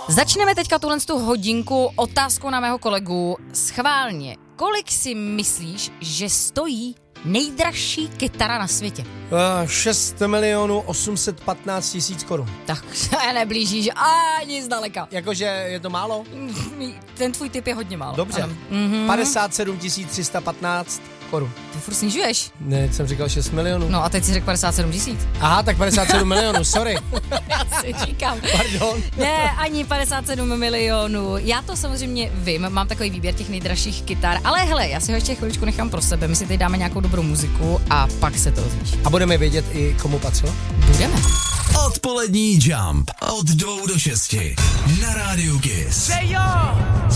Začneme teďka tu hodinku otázkou na mého kolegu. Schválně, kolik si myslíš, že stojí nejdražší kytara na světě? 6 815 000 korun. Tak se neblížíš ani zdaleka. Jakože je to málo? Ten tvůj typ je hodně málo. Dobře. 57 315 korun. Ty furt snižuješ. Ne, jsem říkal 6 milionů. No a teď si řekl 57 000. Aha, tak 57 milionů, sorry. Já si říkám. Pardon. Ne, ani 57 milionů. Já to samozřejmě vím, mám takový výběr těch nejdražších kytar, ale hele, já si ho ještě chviličku nechám pro sebe. My si teď dáme nějakou dobrou muziku a pak se to dozvíš. A budeme vědět i komu patřilo? Budeme. Odpolední Jump od 2 do 6 na rádiu KISS.